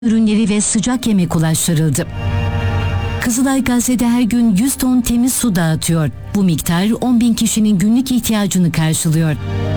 ürünleri ve sıcak yemek ulaştırıldı. Kızılay Gazze'de her gün 100 ton temiz su dağıtıyor. Bu miktar 10.000 kişinin günlük ihtiyacını karşılıyor.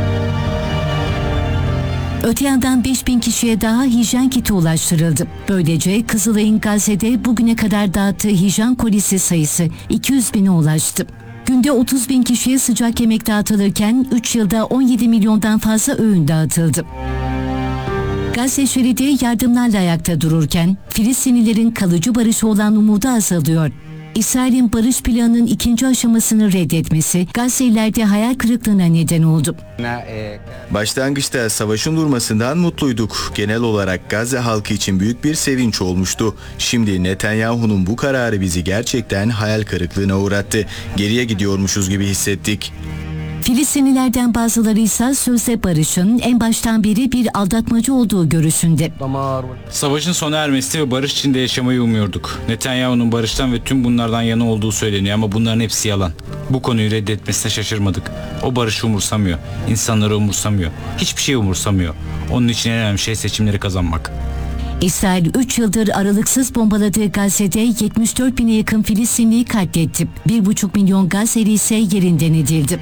Öte yandan 5.000 kişiye daha hijyen kiti ulaştırıldı. Böylece Kızılay'ın Gazze'de bugüne kadar dağıttığı hijyen kolisi sayısı 200.000'e ulaştı. Günde 30.000 kişiye sıcak yemek dağıtılırken 3 yılda 17 milyondan fazla öğün dağıtıldı. Gazze şeridi yardımlarla ayakta dururken Filistinlilerin kalıcı barışı olan umudu azalıyor. İsrail'in barış planının ikinci aşamasını reddetmesi Gazze'lilerde hayal kırıklığına neden oldu. Başlangıçta savaşın durmasından mutluyduk. Genel olarak Gazze halkı için büyük bir sevinç olmuştu. Şimdi Netanyahu'nun bu kararı bizi gerçekten hayal kırıklığına uğrattı. Geriye gidiyormuşuz gibi hissettik. Filistinlilerden bazıları ise sözde barışın en baştan beri bir aldatmacı olduğu görüşünde. Savaşın sona ermesi ve barış içinde yaşamayı umuyorduk. Netanyahu'nun barıştan ve tüm bunlardan yana olduğu söyleniyor ama bunların hepsi yalan. Bu konuyu reddetmesine şaşırmadık. O barışı umursamıyor, insanları umursamıyor, hiçbir şey umursamıyor. Onun için en önemli şey seçimleri kazanmak. İsrail 3 yıldır aralıksız bombaladığı Gazze'de 74.000'e yakın Filistinliyi katletti. 1,5 milyon Gazze'li ise yerinden edildi.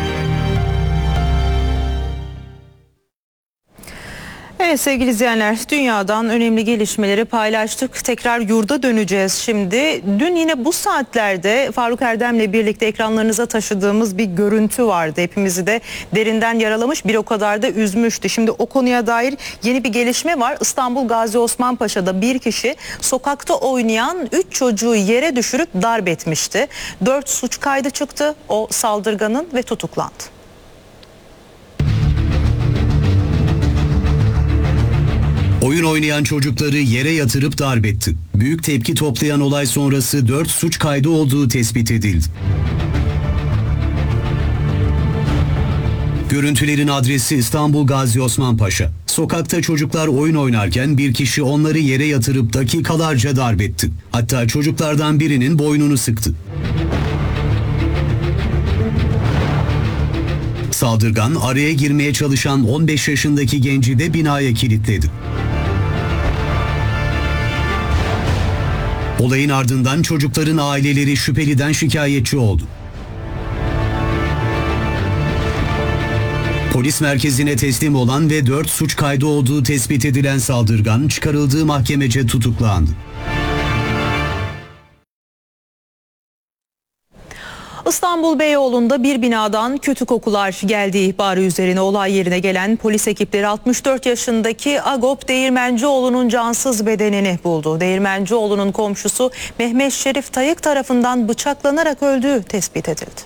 Evet sevgili izleyenler, dünyadan önemli gelişmeleri paylaştık. Tekrar yurda döneceğiz şimdi. Dün yine bu saatlerde Faruk Erdem'le birlikte ekranlarınıza taşıdığımız bir görüntü vardı. Hepimizi de derinden yaralamış, bir o kadar da üzmüştü. Şimdi o konuya dair yeni bir gelişme var. İstanbul Gazi Osman Paşa'da bir kişi sokakta oynayan 3 çocuğu yere düşürüp darp etmişti. 4 suç kaydı çıktı o saldırganın ve tutuklandı. Oyun oynayan çocukları yere yatırıp darp etti. Büyük tepki toplayan olay sonrası 4 suç kaydı olduğu tespit edildi. Görüntülerin adresi İstanbul Gazi Osman Paşa. Sokakta çocuklar oyun oynarken bir kişi onları yere yatırıp dakikalarca darp etti. Hatta çocuklardan birinin boynunu sıktı. Saldırgan araya girmeye çalışan 15 yaşındaki genci de binaya kilitledi. Olayın ardından çocukların aileleri şüpheliden şikayetçi oldu. Polis merkezine teslim olan ve 4 suç kaydı olduğu tespit edilen saldırgan çıkarıldığı mahkemece tutuklandı. İstanbul Beyoğlu'nda bir binadan kötü kokular geldiği ihbarı üzerine olay yerine gelen polis ekipleri 64 yaşındaki Agop Değirmencioğlu'nun cansız bedenini buldu. Değirmencioğlu'nun komşusu Mehmet Şerif Tayık tarafından bıçaklanarak öldüğü tespit edildi.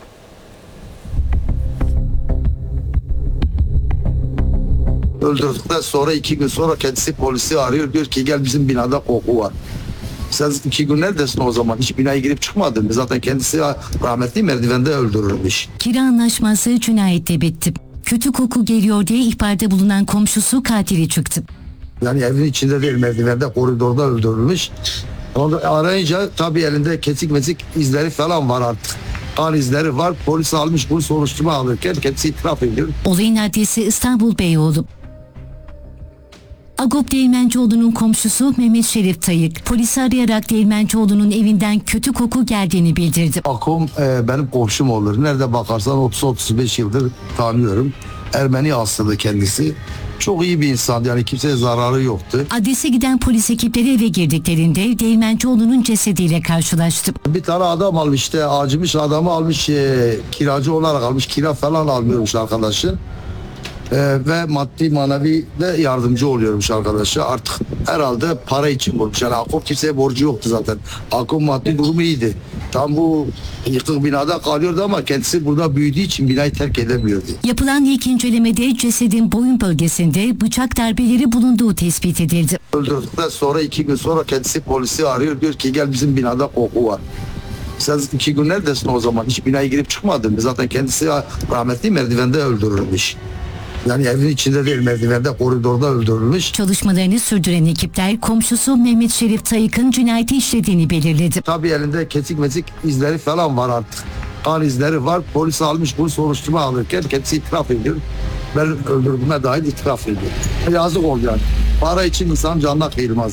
Öldürdükten sonra 2 gün sonra kendisi polisi arıyor, diyor ki gel bizim binada koku var. Sen 2 gün neredesin o zaman? Hiç binaya girip çıkmadın mı? Zaten kendisi rahmetli merdivende öldürülmüş. Kira anlaşması cinayette bitti. Kötü koku geliyor diye ihbarda bulunan komşusu katili çıktı. Yani evin içinde değil, merdivende, koridorda öldürülmüş. Onu arayınca tabii elinde kesik mesik izleri falan var artık. Kan izleri var. Polis almış, bunu soruşturma alırken kendisi itiraf ediyor. Olayın adresi İstanbul Beyoğlu. Agop Değirmencioğlu'nun komşusu Mehmet Şerif Tayık, polisi arayarak Değirmencioğlu'nun evinden kötü koku geldiğini bildirdi. Akom benim komşum olur. Nerede bakarsan 30-35 yıldır tanıyorum. Ermeni asıllı kendisi. Çok iyi bir insan, yani kimseye zararı yoktu. Adrese giden polis ekipleri eve girdiklerinde Değirmencioğlu'nun cesediyle karşılaştı. Bir tane adam almış, işte acımış adamı almış, kiracı olarak almış, kira falan almıyormuş arkadaşı. Ve maddi manevi de yardımcı oluyormuş arkadaşa. Artık herhalde para için bulmuş. Yani Akom kimseye borcu yoktu zaten. Akom maddi durumu iyiydi. Tam bu yıkık binada kalıyordu ama kendisi burada büyüdüğü için binayı terk edemiyordu. Yapılan ilk incelemede cesedin boyun bölgesinde bıçak darbeleri bulunduğu tespit edildi. Öldürdükten sonra 2 gün sonra kendisi polisi arıyor, diyor ki gel bizim binada koku var. Sen 2 gün neredesin o zaman? Hiç binaya girip çıkmadın mı? Zaten kendisi rahmetli merdivende öldürülmüş. Yani evin içinde değil, merdivende, koridorda öldürülmüş. Çalışmalarını sürdüren ekipler komşusu Mehmet Şerif Tayık'ın cinayeti işlediğini belirledi. Tabii elinde kesik mesik izleri falan var artık. Kan izleri var. Polis almış, bunu soruşturma alırken kendisi itiraf ediyor. Ben öldürdüğüme dair itiraf ediyor. Yazık oldu yani. Para için insan canına kıyılmaz.